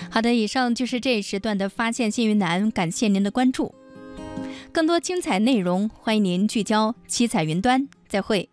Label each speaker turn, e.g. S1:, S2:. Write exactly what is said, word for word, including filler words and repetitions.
S1: 好的，以上就是这一时段的发现幸运男，感谢您的关注。更多精彩内容，欢迎您聚焦七彩云端，再会。